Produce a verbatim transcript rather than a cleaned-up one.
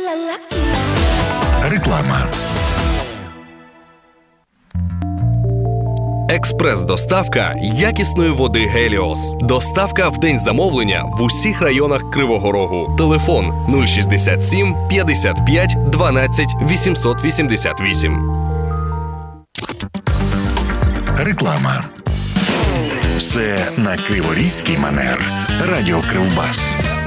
Реклама. Експрес-доставка якісної води «Геліос». Доставка в день замовлення в усіх районах Кривого Рогу. Телефон нуль шістдесят сім п'ятдесят п'ять дванадцять вісімсот вісімдесят вісім. Реклама. Все на криворізький манер. Радіо Кривбас.